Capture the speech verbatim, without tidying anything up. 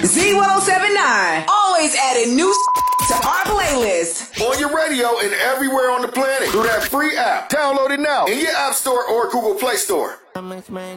Z ten seventy-nine, always adding new to our playlist. On your radio and everywhere on the planet through that free app. Download it now in your App Store or Google Play Store.